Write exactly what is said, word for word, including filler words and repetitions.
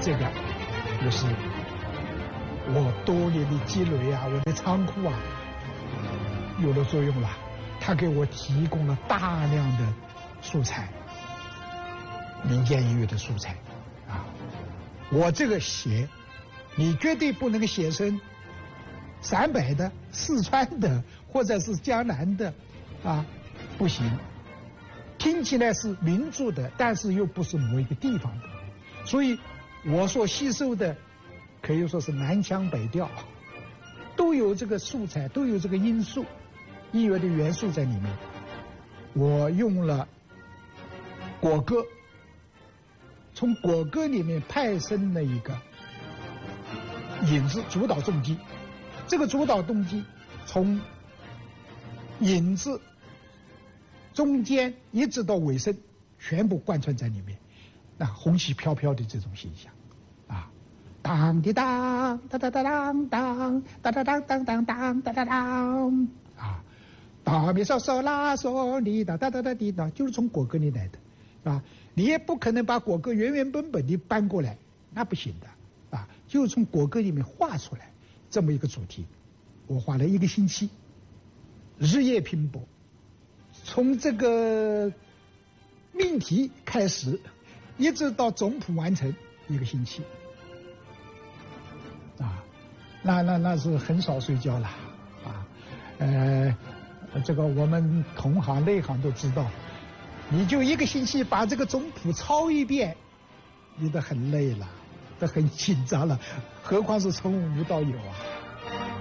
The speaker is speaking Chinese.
这个就是我多年的积累啊，我的仓库啊，有了作用了。它给我提供了大量的素材，民间音乐的素材啊。我这个写，你绝对不能写成陕北的、四川的，或者是江南的，啊，不行。听起来是民族的，但是又不是某一个地方的，所以我所吸收的可以说是南腔北调，都有这个素材，都有这个因素，音乐的元素在里面。我用了国歌，从国歌里面派生了一个引子主导动机，这个主导动机从引子中间一直到尾声，全部贯穿在里面，那红旗飘飘的这种形象，啊，当滴当，当当当当当，当当当当当当当当当，啊，哆咪嗦嗦拉嗦哩哒哒哒哒滴哒，就是从国歌里来的，啊，你也不可能把国歌原原本本的搬过来，那不行的，啊，就是从国歌里面画出来这么一个主题，我画了一个星期，日夜拼搏。从这个命题开始，一直到总谱完成一个星期，啊，那那那是很少睡觉了，啊，呃，这个我们同行内行都知道，你就一个星期把这个总谱抄一遍，你都很累了，都很紧张了，何况是从无到有啊。